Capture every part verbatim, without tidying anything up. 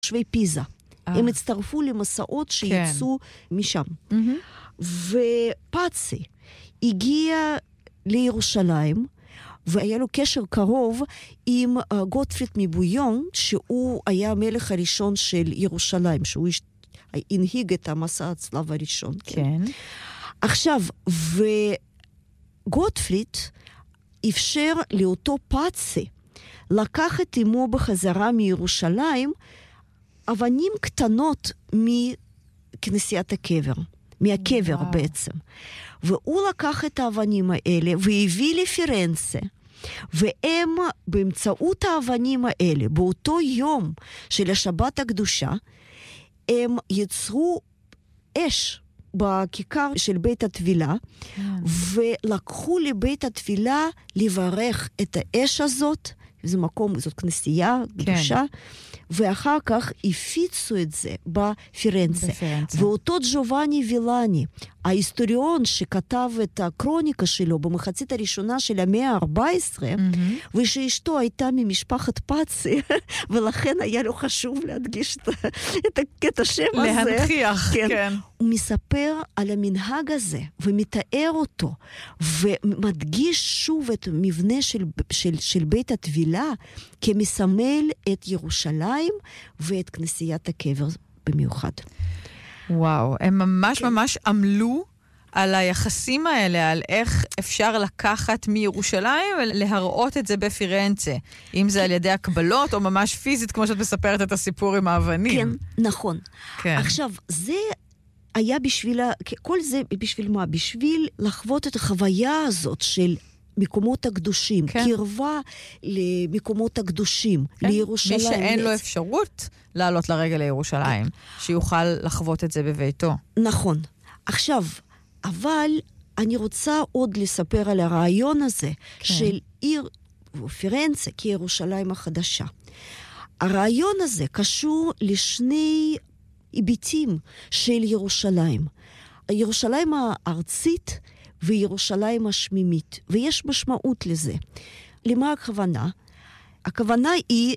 שווי פיזה. אה. הם הצטרפו למסעות שיצאו כן. משם. Mm-hmm. ופאצי הגיע לירושלים, והיה לו קשר קרוב עם uh, גוטפריד מבויון, שהוא היה המלך הראשון של ירושלים, שהוא הנהיג את המסע הצלב הראשון. כן. כן. עכשיו, וגוטפריד אפשר לאותו פאצי לקחת עמו בחזרה מירושלים אבנים קטנות מכנסיית הקבר, מהקבר וואו. בעצם. והוא לקח את האבנים האלה והביא לפירנצה, והם באמצעות האבנים האלה, באותו יום של השבת הקדושה, הם יצרו אש בכיכר של בית התפילה, כן. ולקחו לבית התפילה לברך את האש הזאת, זה מקום, זאת כנסייה, קדושה, כן. ואחר כך הפיצו את זה בפירנצה. בפירנצה. ואותו ג'ובאני וילני, ההיסטוריון שכתב את הקרוניקה שלו במחצית הראשונה של המאה ה-ארבע עשרה, mm-hmm. ושאשתו הייתה ממשפחת פאצי, ולכן היה לו חשוב להדגיש את, את השם הזה. להנכיח, כן. כן. הוא מספר על המנהג הזה, ומתאר אותו, ומדגיש שוב את המבנה של, של, של בית התבילה, כמסמל את ירושלים ואת כנסיית הקבר במיוחד. וואו, הם ממש כן. ממש עמלו על היחסים האלה, על איך אפשר לקחת מירושלים ולהראות את זה בפירנצה. אם זה על ידי הקבלות, או ממש פיזית, כמו שאת מספרת את הסיפור עם האבנים. כן, נכון. כן. עכשיו, זה היה בשביל, כל זה בשביל מה? בשביל לחוות את החוויה הזאת של מקומות הקדושים, כן. קרבה למקומות הקדושים, כן. לירושלים. מי שאין לו אפשרות לעלות לרגל לירושלים, שיוכל לחוות את זה בביתו. נכון. עכשיו, אבל אני רוצה עוד לספר על הרעיון הזה, כן. של עיר פירנצה כירושלים החדשה. הרעיון הזה קשור לשני היבטים של ירושלים. ירושלים הארצית וירושלים השמימית, ויש משמעות לזה. למה הכוונה? הכוונה היא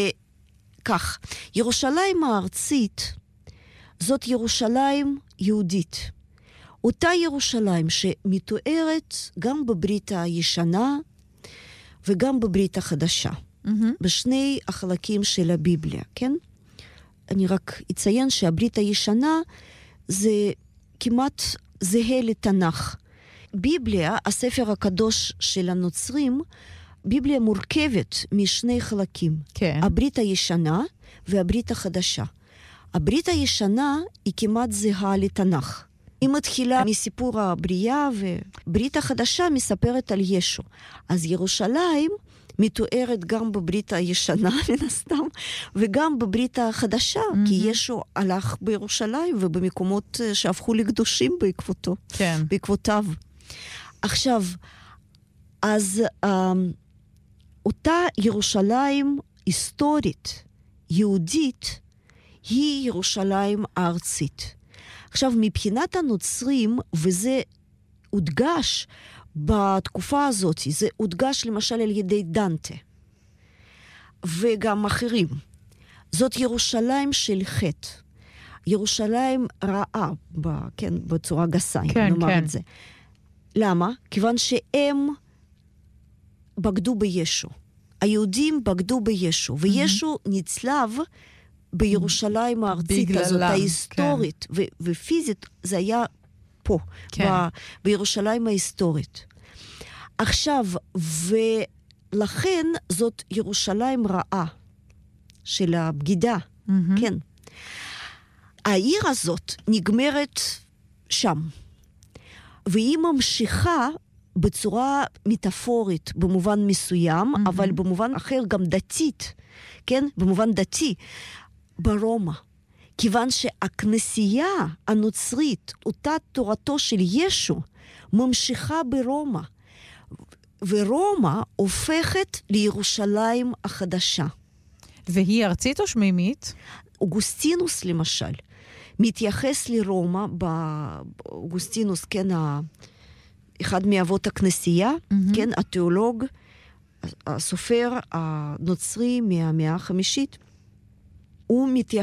לכך, ירושלים הארצית זאת ירושלים יהודית. אותה ירושלים שמתוארת גם בברית הישנה וגם בברית החדשה. Mm-hmm. בשני החלקים של הביבליה, כן? אני רק אציין שהברית הישנה זה כמעט זהה לתנ"ך. ביבליה, הספר הקדוש של הנוצרים, ביבליה מורכבת משני חלקים. כן. הברית הישנה והברית החדשה. הברית הישנה היא כמעט זהה לתנ"ך. היא מתחילה מסיפור הבריאה, וברית החדשה מספרת על ישו. אז ירושלים מתוארת גם בברית הישנה, מן הסתם, וגם בברית החדשה, mm-hmm. כי ישו הלך בירושלים ובמקומות שהפכו לקדושים בעקבותו, כן. בעקבותיו. עכשיו, אז אותה ירושלים היסטורית, יהודית, היא ירושלים הארצית. עכשיו, מבחינת הנוצרים, וזה הודגש בתקופה הזאת, זה הודגש למשל על ידי דנטה, וגם אחרים. זאת ירושלים של חטא. ירושלים רעה, ב, כן, בצורה גסה, כן, נאמר כן. את זה. למה? כיוון שהם בגדו בישו. היהודים בגדו בישו, וישו mm-hmm. נצלב בירושלים הארצית בגללם, הזאת, ההיסטורית, כן. ו- ופיזית זה היה פה, כן. ב- בירושלים ההיסטורית. עכשיו, ולכן זאת ירושלים רעה של הבגידה, mm-hmm. כן. העיר הזאת נגמרת שם, והיא ממשיכה בצורה מטאפורית במובן מסוים, mm-hmm. אבל במובן אחר גם דתית, כן? במובן דתי, ברומא. כיוון שהכנסייה הנוצרית, אותה תורתו של ישו, ממשיכה ברומא. ורומא הופכת לירושלים החדשה. והיא ארצית או שמימית? אוגוסטינוס למשל, מתייחס לרומא, באוגוסטינוס, כן, אחד מאבות הכנסייה, mm-hmm. כן, התיאולוג, הסופר הנוצרי מהמאה החמישית, הוא מתייחס